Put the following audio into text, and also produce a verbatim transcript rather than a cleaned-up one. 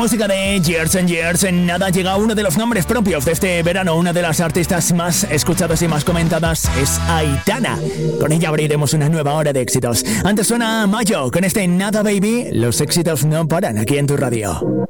música de Years and Years. En nada llega uno de los nombres propios de este verano. Una de las artistas más escuchadas y más comentadas es Aitana. Con ella abriremos una nueva hora de éxitos. Antes suena Mayo con este Nada Baby. Los éxitos no paran aquí en tu radio.